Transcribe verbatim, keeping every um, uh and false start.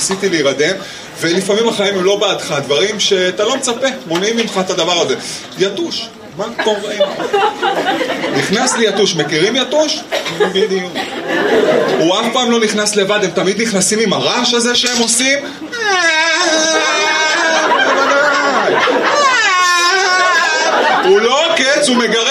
ניסיתי להירדם, ולפעמים החיים הם לא בעדך, דברים שאתה לא מצפה, מונעים ממך את הדבר הזה. יתוש, מה קורה? נכנס לי יתוש, מכירים יתוש? בדיוק. הוא אף פעם לא נכנס לבד, הם תמיד נכנסים עם הרעש הזה שהם עושים. הוא לא עוקץ, הוא מגרד